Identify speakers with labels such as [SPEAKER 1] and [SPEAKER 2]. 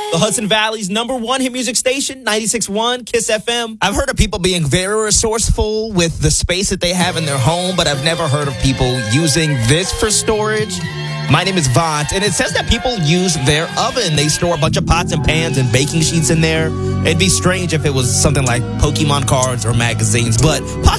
[SPEAKER 1] The Hudson Valley's #1 hit music station, 96.1 Kiss FM.
[SPEAKER 2] I've heard of people being very resourceful with the space that they have in their home, but I've never heard of people using this for storage. My name is Vaunt, and it says that people use their oven. They store a bunch of pots and pans and baking sheets in there. It'd be strange if it was something like Pokemon cards or magazines, but